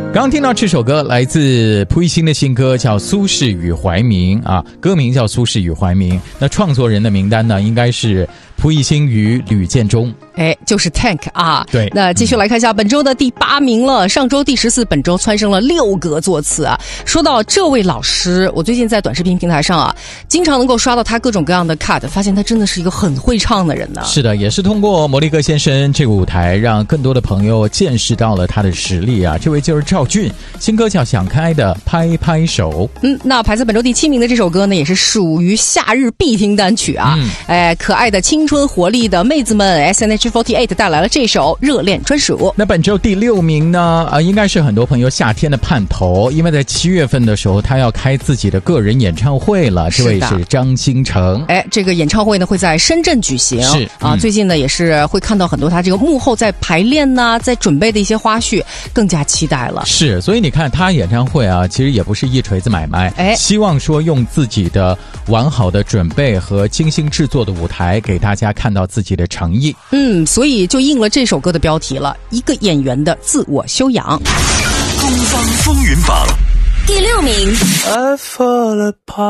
刚刚听到这首歌来自蒲熠星的新歌，叫《苏轼与怀民》啊，歌名叫《苏轼与怀民》。那创作人的名单呢，应该是蒲熠星与吕建中。 就是 Tank 啊。 对， 那继续来看一下本周的第8名了。上周第14，本周蹿升了6个座次啊。说到这位老师，我最近在短视频平台上啊，经常能够刷到他各种各样的 cut， 发现他真的是一个很会唱的人呢。 是的，也是通过魔力哥先生这个舞台，让更多的朋友见识到了他的实力啊。这位就是赵俊，新歌叫《想开的拍拍手》。 那排在本周第7名的这首歌呢，也是属于夏日必听单曲啊。可爱的青春活力的妹子们 SNH48 带来了这首热恋专属。 那本周第6名呢，应该是很多朋友夏天的盼头，因为在7月份的时候，他要开自己的个人演唱会了。这位是张新成。 这个演唱会呢会在深圳举行。 是最近呢也是会看到很多他这个幕后在排练呐，在准备的一些花絮，更加期待了。 是，所以你看他演唱会啊，其实也不是一锤子买卖。希望说用自己的完好的准备和精心制作的舞台，给大家看到自己的诚意。 所以就应了这首歌的标题了，一个演员的自我修养。 东方风云榜第6名。